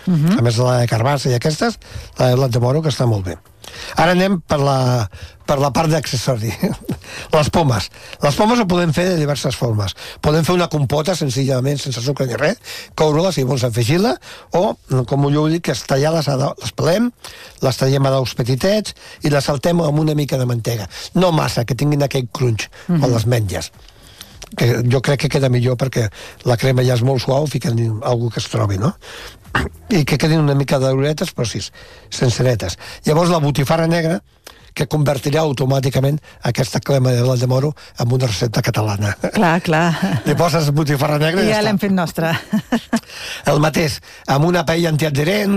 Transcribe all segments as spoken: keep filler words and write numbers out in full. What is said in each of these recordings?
Uh-huh. A més de la de carbassa i aquestes, la de blat de moro, que està molt bé. Ara anem per la, per la part d'accessori. Les pomes. Les pomes ho podem fer de diverses formes. Podem fer una compota, senzillament, sense sucre ni res, coure-la, si vols afegir-la, o, com jo dic, que tallades, les pelem, les tallem a daus petitets i les saltem amb una mica de mantega. No massa, que tinguin aquell crunch, mm-hmm. quan les menges. Que jo crec que queda millor perquè la crema ja és molt suau, fiquen alguna que es trobi, no? I que quedin una mica d'oretes, però sí, senceretes. Llavors la botifarra negra, que convertirà automàticament aquesta crema de blat de moro en una recepta catalana. Clar, clar. Li poses botifarra negra i ja, ja l'hem fet nostra. El mateix, amb una paella antiadherent,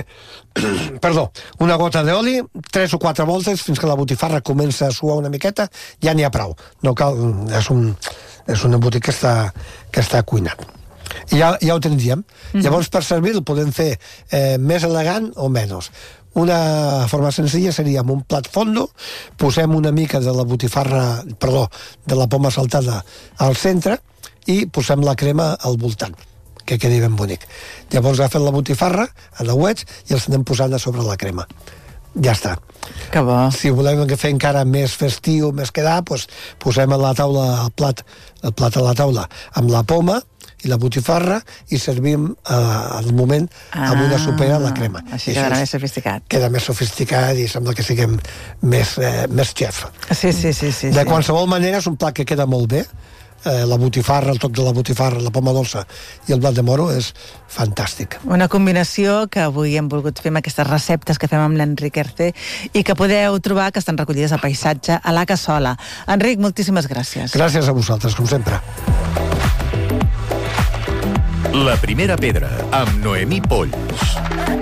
perdó, una gota d'oli, tres o quatre voltes fins que la botifarra comença a suar una miqueta, ja n'hi ha prou. No cal, és un, és un embotit que està, que està cuinat. I ja, ja ho tindríem. Mm-hmm. Llavors, per servir, el podem fer eh, més elegant o menys. Una forma senzilla seria amb un plat fondo, posem una mica de la botifarra, perdó, de la poma saltada al centre i posem la crema al voltant, que quedi ben bonic. Llavors agafem la botifarra, a lauets, i els anem posant a sobre la crema. Ja està. Que bo. Si volem fer encara més festiu, més quedar, doncs posem a la taula el plat, el plat a la taula amb la poma i la botifarra i servim eh, al moment ah, amb una sopera a la crema. Així quedarà més sofisticat. Queda més sofisticat i sembla que siguem més, eh, més xef. Sí, sí, sí, sí. De sí. qualsevol manera és un plat que queda molt bé. Eh, la botifarra, el toc de la botifarra, la poma dolça i el blat de moro és fantàstic. Una combinació que avui hem volgut fer amb aquestes receptes que fem amb l'Enric Erce i que podeu trobar, que estan recollides a Paisatge, a la Cassola. Enric, moltíssimes gràcies. Gràcies a vosaltres, com sempre. La primera pedra, amb Noemí Polls.